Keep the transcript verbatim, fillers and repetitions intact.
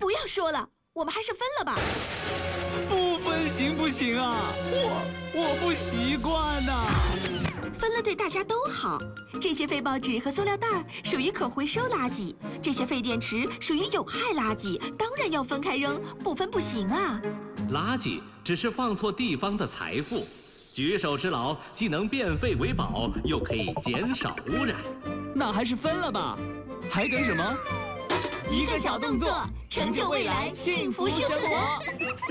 不要说了，我们还是分了吧。 不分行不行啊？我我不习惯呐、啊。 分了对大家都好。这些废报纸和塑料袋属于可回收垃圾，这些废电池属于有害垃圾，当然要分开扔，不分不行啊。 垃圾只是放错地方的财富，举手之劳既能变废为宝，又可以减少污染。 那还是分了吧，还等什么？ 一个小动作，成就未来幸福生活。